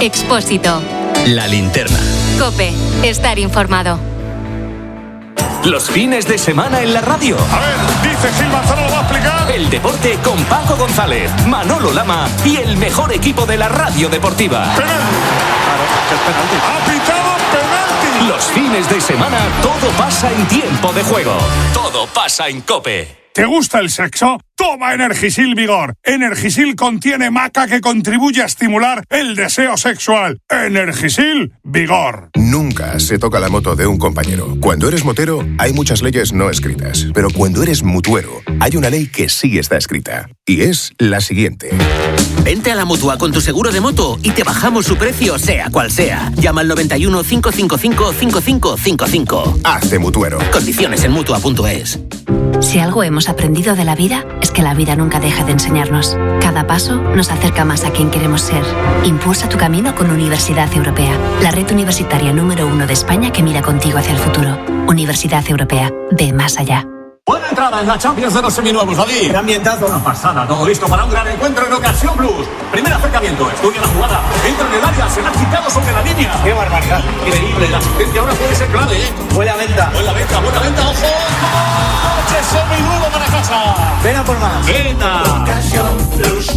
Expósito. La linterna. COPE. Estar informado. Los fines de semana en la radio. A ver, dice Gil Manzano, lo va a explicar. El deporte con Paco González, Manolo Lama y el mejor equipo de la radio deportiva. Penalti. Claro, que es penalti. Ha pitado penalti. Los fines de semana todo pasa en tiempo de juego. Todo pasa en COPE. ¿Te gusta el sexo? Toma Energisil Vigor. Energisil contiene maca que contribuye a estimular el deseo sexual. Energisil Vigor. Nunca se toca la moto de un compañero. Cuando eres motero, hay muchas leyes no escritas. Pero cuando eres mutuero, hay una ley que sí está escrita. Y es la siguiente. Vente a la Mutua con tu seguro de moto y te bajamos su precio, sea cual sea. Llama al 91 555 5555. Hazte mutuero. Condiciones en Mutua.es. Si algo hemos aprendido de la vida, es que la vida nunca deja de enseñarnos. Cada paso nos acerca más a quien queremos ser. Impulsa tu camino con Universidad Europea, la red universitaria número 1 de España que mira contigo hacia el futuro. Universidad Europea, ve más allá. Buena entrada en la Champions de los seminuevos, David. El ambientazo, una pasada, todo listo para un gran encuentro en Ocasión Plus. Primer acercamiento, estudia la jugada, entra en el área, se la ha quitado sobre la línea. ¡Qué barbaridad! Increíble, la asistencia ahora puede ser clave, ¿eh? Buena venta, ojo. ¡Coche seminuevo para casa! Ven a por más. ¡Venta! Ocasión Plus.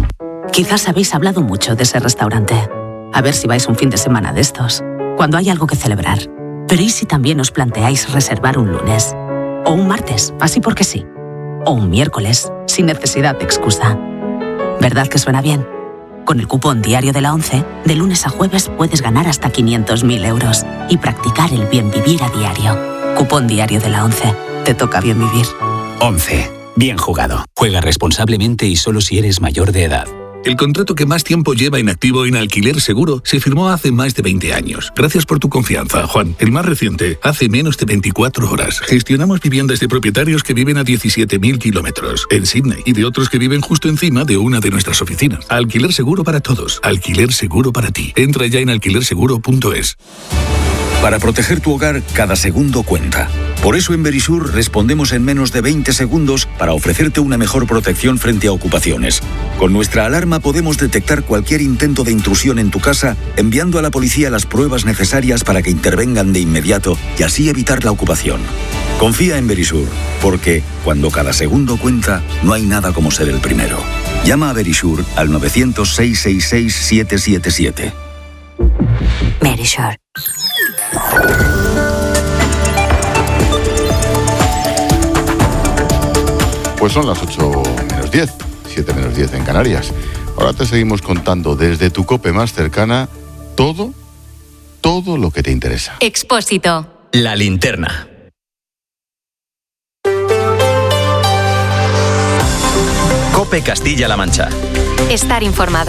Quizás habéis hablado mucho de ese restaurante. A ver si vais un fin de semana de estos, cuando hay algo que celebrar. Pero ¿y si también os planteáis reservar un lunes? O un martes, así porque sí. O un miércoles, sin necesidad de excusa. ¿Verdad que suena bien? Con el cupón diario de la ONCE, de lunes a jueves puedes ganar hasta 500.000 euros y practicar el bien vivir a diario. Cupón diario de la ONCE. Te toca bien vivir. 11. Bien jugado. Juega responsablemente y solo si eres mayor de edad. El contrato que más tiempo lleva inactivo en Alquiler Seguro se firmó hace más de 20 años. Gracias por tu confianza, Juan. El más reciente, hace menos de 24 horas. Gestionamos viviendas de propietarios que viven a 17.000 kilómetros en Sydney y de otros que viven justo encima de una de nuestras oficinas. Alquiler Seguro para todos. Alquiler Seguro para ti. Entra ya en alquilerseguro.es. Para proteger tu hogar, cada segundo cuenta. Por eso en Verisur respondemos en menos de 20 segundos para ofrecerte una mejor protección frente a ocupaciones. Con nuestra alarma podemos detectar cualquier intento de intrusión en tu casa, enviando a la policía las pruebas necesarias para que intervengan de inmediato y así evitar la ocupación. Confía en Verisur, porque cuando cada segundo cuenta, no hay nada como ser el primero. Llama a Verisur al 900-666-777. Verisur. Pues son las 8 menos 10, 7 menos 10 en Canarias. Ahora te seguimos contando desde tu COPE más cercana todo lo que te interesa. Expósito. La linterna. COPE Castilla-La Mancha. Estar informado.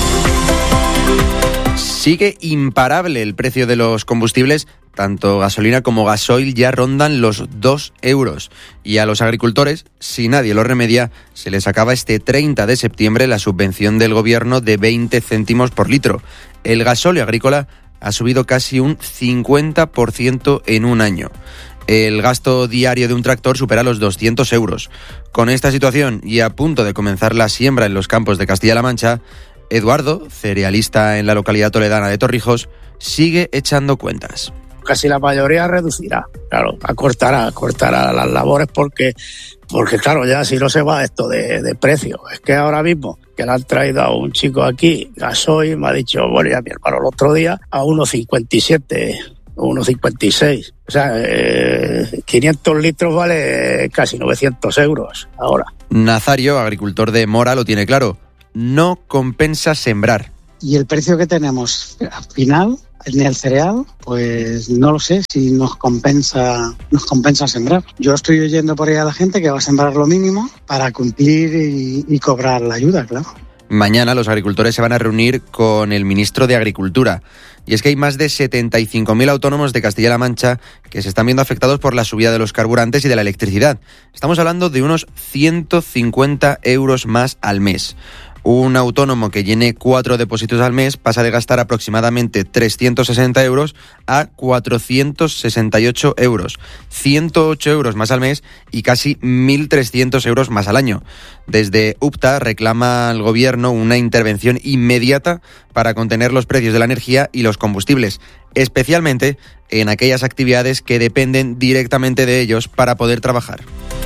Sigue imparable el precio de los combustibles, tanto gasolina como gasoil ya rondan los 2 euros. Y a los agricultores, si nadie lo remedia, se les acaba este 30 de septiembre la subvención del gobierno de 20 céntimos por litro. El gasóleo agrícola ha subido casi un 50% en un año. El gasto diario de un tractor supera los 200 euros. Con esta situación y a punto de comenzar la siembra en los campos de Castilla-La Mancha, Eduardo, cerealista en la localidad toledana de Torrijos, sigue echando cuentas. Casi la mayoría reducirá, claro, acortará las labores porque claro, ya si no se va esto de precio. Es que ahora mismo que le han traído a un chico aquí, gasoil, me ha dicho, bueno, ya mi hermano el otro día, a 1,57, 1,56. O sea, 500 litros vale casi 900 euros ahora. Nazario, agricultor de Mora, lo tiene claro. No compensa sembrar. Y el precio que tenemos al final en el cereal, pues no lo sé si nos compensa sembrar. Yo estoy oyendo por ahí a la gente que va a sembrar lo mínimo para cumplir y cobrar la ayuda, claro. Mañana los agricultores se van a reunir con el ministro de Agricultura. Y es que hay más de 75.000 autónomos de Castilla-La Mancha que se están viendo afectados por la subida de los carburantes y de la electricidad. Estamos hablando de unos 150 euros más al mes. Un autónomo que llene 4 depósitos al mes pasa de gastar aproximadamente 360 euros a 468 euros, 108 euros más al mes y casi 1.300 euros más al año. Desde UPTA reclama al Gobierno una intervención inmediata para contener los precios de la energía y los combustibles, especialmente en aquellas actividades que dependen directamente de ellos para poder trabajar.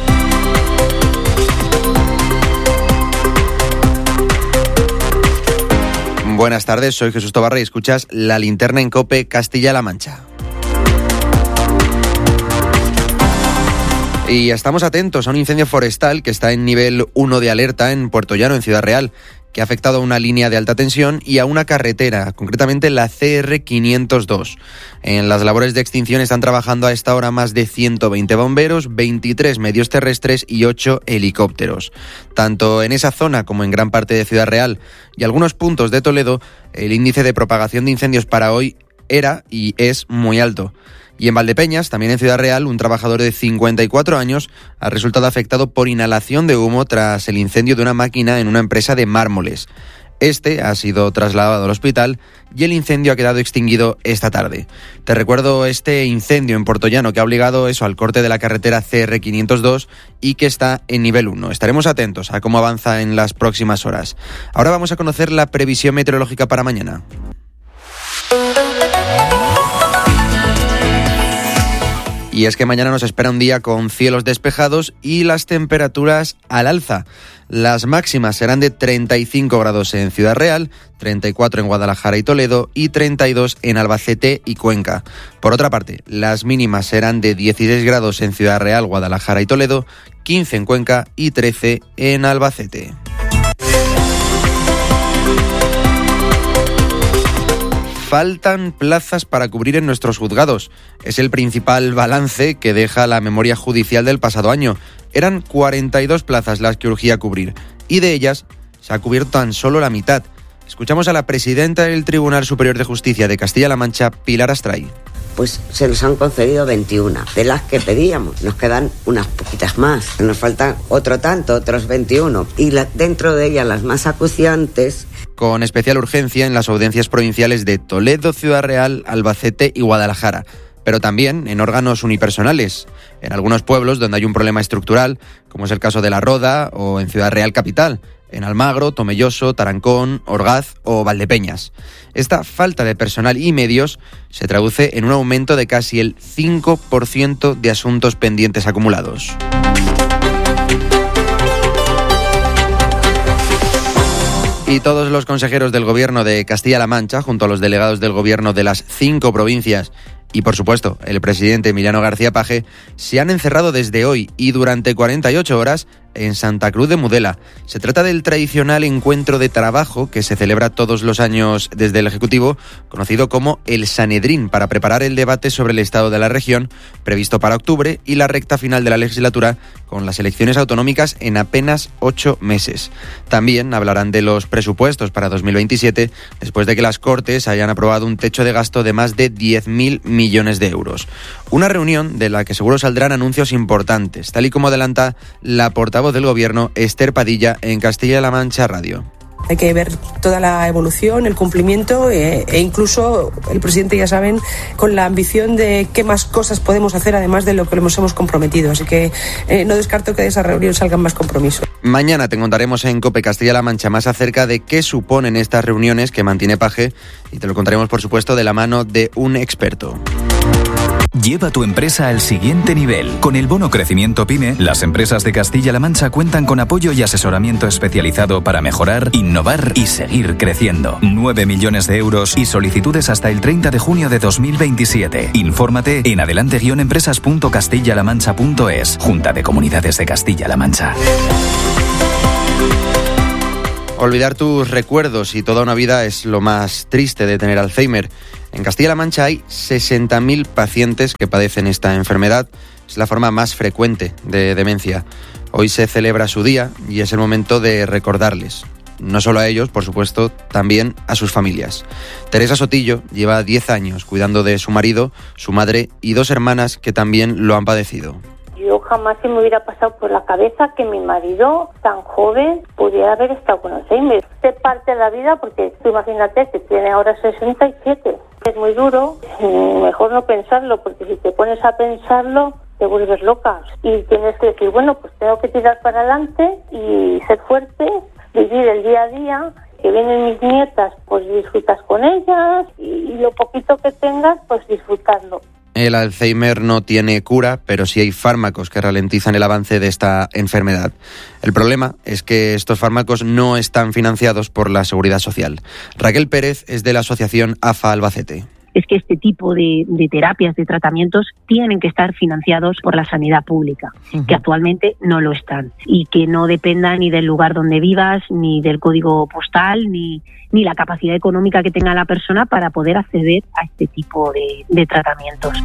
Buenas tardes, soy Jesús Tobarra y escuchas La Linterna en COPE Castilla-La Mancha. Y estamos atentos a un incendio forestal que está en nivel 1 de alerta en Puerto Llano, en Ciudad Real, que ha afectado a una línea de alta tensión y a una carretera, concretamente la CR502. En las labores de extinción están trabajando a esta hora más de 120 bomberos, 23 medios terrestres y 8 helicópteros. Tanto en esa zona como en gran parte de Ciudad Real y algunos puntos de Toledo, el índice de propagación de incendios para hoy era y es muy alto. Y en Valdepeñas, también en Ciudad Real, un trabajador de 54 años ha resultado afectado por inhalación de humo tras el incendio de una máquina en una empresa de mármoles. Este ha sido trasladado al hospital y el incendio ha quedado extinguido esta tarde. Te recuerdo este incendio en Puerto Llano que ha obligado al corte de la carretera CR502 y que está en nivel 1. Estaremos atentos a cómo avanza en las próximas horas. Ahora vamos a conocer la previsión meteorológica para mañana. Y es que mañana nos espera un día con cielos despejados y las temperaturas al alza. Las máximas serán de 35 grados en Ciudad Real, 34 en Guadalajara y Toledo y 32 en Albacete y Cuenca. Por otra parte, las mínimas serán de 16 grados en Ciudad Real, Guadalajara y Toledo, 15 en Cuenca y 13 en Albacete. Faltan plazas para cubrir en nuestros juzgados. Es el principal balance que deja la memoria judicial del pasado año. Eran 42 plazas las que urgía cubrir y de ellas se ha cubierto tan solo la mitad. Escuchamos a la presidenta del Tribunal Superior de Justicia de Castilla-La Mancha, Pilar Astray. Pues se nos han concedido 21, de las que pedíamos. Nos quedan unas poquitas más. Nos faltan otro tanto, otros 21. Y dentro de ellas las más acuciantes. Con especial urgencia en las audiencias provinciales de Toledo, Ciudad Real, Albacete y Guadalajara. Pero también en órganos unipersonales. En algunos pueblos donde hay un problema estructural, como es el caso de La Roda o en Ciudad Real Capital. En Almagro, Tomelloso, Tarancón, Orgaz o Valdepeñas. Esta falta de personal y medios se traduce en un aumento de casi el 5% de asuntos pendientes acumulados. Y todos los consejeros del Gobierno de Castilla-La Mancha, junto a los delegados del Gobierno de las 5 provincias y, por supuesto, el presidente Emiliano García Paje, se han encerrado desde hoy y durante 48 horas en Santa Cruz de Mudela. Se trata del tradicional encuentro de trabajo que se celebra todos los años desde el Ejecutivo, conocido como el Sanedrín, para preparar el debate sobre el estado de la región, previsto para octubre, y la recta final de la legislatura, con las elecciones autonómicas en apenas 8 meses. También hablarán de los presupuestos para 2027, después de que las Cortes hayan aprobado un techo de gasto de más de 10.000 millones de euros. Una reunión de la que seguro saldrán anuncios importantes, tal y como adelanta la portavoz del Gobierno, Esther Padilla, en Castilla-La Mancha Radio. Hay que ver toda la evolución, el cumplimiento e incluso el presidente, ya saben, con la ambición de qué más cosas podemos hacer además de lo que nos hemos comprometido. Así que no descarto que de esa reunión salgan más compromisos. Mañana te contaremos en COPE Castilla-La Mancha más acerca de qué suponen estas reuniones que mantiene Paje y te lo contaremos, por supuesto, de la mano de un experto. Lleva tu empresa al siguiente nivel. Con el bono Crecimiento PYME, las empresas de Castilla-La Mancha cuentan con apoyo y asesoramiento especializado para mejorar, innovar y seguir creciendo. 9 millones de euros y solicitudes hasta el 30 de junio de 2027. Infórmate en adelante-empresas.castillalamancha.es. Junta de Comunidades de Castilla-La Mancha. Olvidar tus recuerdos y toda una vida es lo más triste de tener Alzheimer. En Castilla-La Mancha hay 60.000 pacientes que padecen esta enfermedad. Es la forma más frecuente de demencia. Hoy se celebra su día y es el momento de recordarles. No solo a ellos, por supuesto, también a sus familias. Teresa Sotillo lleva 10 años cuidando de su marido, su madre y 2 hermanas que también lo han padecido. Yo jamás se me hubiera pasado por la cabeza que mi marido, tan joven, pudiera haber estado con Alzheimer. Se parte de la vida porque tú imagínate que tiene ahora 67. Es muy duro, mejor no pensarlo, porque si te pones a pensarlo te vuelves loca y tienes que decir, bueno, pues tengo que tirar para adelante y ser fuerte, vivir el día a día. Que vienen mis nietas, pues disfrutas con ellas y lo poquito que tengas, pues disfrutarlo. El Alzheimer no tiene cura, pero sí hay fármacos que ralentizan el avance de esta enfermedad. El problema es que estos fármacos no están financiados por la Seguridad Social. Raquel Pérez es de la asociación AFA Albacete. Es que este tipo de terapias, de tratamientos, tienen que estar financiados por la sanidad pública, que actualmente no lo están, y que no dependa ni del lugar donde vivas, ni del código postal, ni la capacidad económica que tenga la persona para poder acceder a este tipo de tratamientos.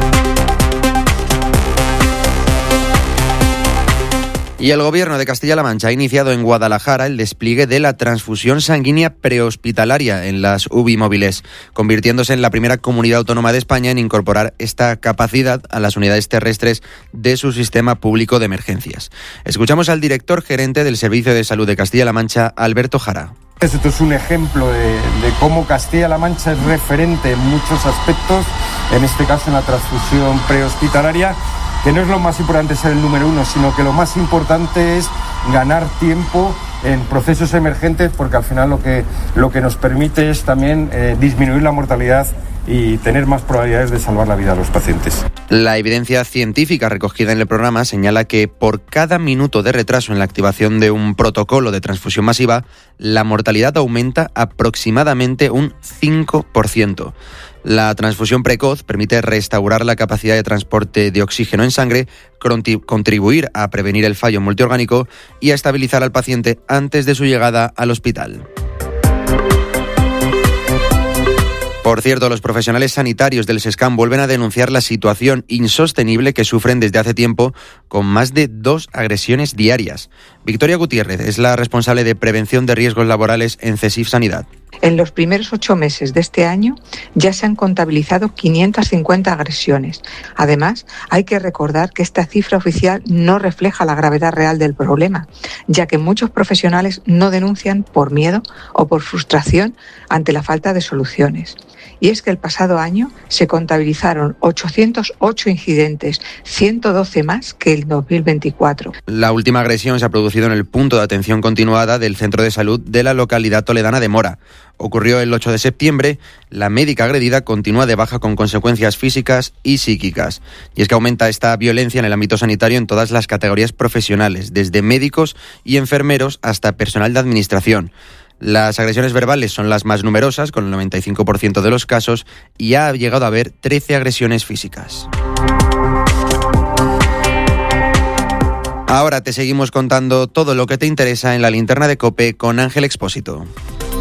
Y el Gobierno de Castilla-La Mancha ha iniciado en Guadalajara el despliegue de la transfusión sanguínea prehospitalaria en las UBI móviles, convirtiéndose en la primera comunidad autónoma de España en incorporar esta capacidad a las unidades terrestres de su sistema público de emergencias. Escuchamos al director gerente del Servicio de Salud de Castilla-La Mancha, Alberto Jara. Esto es un ejemplo de cómo Castilla-La Mancha es referente en muchos aspectos, en este caso en la transfusión prehospitalaria, que no es lo más importante ser el número uno, sino que lo más importante es ganar tiempo en procesos emergentes, porque al final lo que nos permite es también disminuir la mortalidad y tener más probabilidades de salvar la vida a los pacientes. La evidencia científica recogida en el programa señala que por cada minuto de retraso en la activación de un protocolo de transfusión masiva, la mortalidad aumenta aproximadamente un 5%. La transfusión precoz permite restaurar la capacidad de transporte de oxígeno en sangre, contribuir a prevenir el fallo multiorgánico y a estabilizar al paciente antes de su llegada al hospital. Por cierto, los profesionales sanitarios del SESCAM vuelven a denunciar la situación insostenible que sufren desde hace tiempo, con más de 2 agresiones diarias. Victoria Gutiérrez es la responsable de prevención de riesgos laborales en CESIF Sanidad. En los primeros 8 meses de este año ya se han contabilizado 550 agresiones. Además, hay que recordar que esta cifra oficial no refleja la gravedad real del problema, ya que muchos profesionales no denuncian por miedo o por frustración ante la falta de soluciones. Y es que el pasado año se contabilizaron 808 incidentes, 112 más que el 2024. La última agresión se ha producido en el punto de atención continuada del centro de salud de la localidad toledana de Mora. Ocurrió el 8 de septiembre, la médica agredida continúa de baja con consecuencias físicas y psíquicas. Y es que aumenta esta violencia en el ámbito sanitario en todas las categorías profesionales, desde médicos y enfermeros hasta personal de administración. Las agresiones verbales son las más numerosas, con el 95% de los casos, y ha llegado a haber 13 agresiones físicas. Ahora te seguimos contando todo lo que te interesa en la linterna de COPE con Ángel Expósito.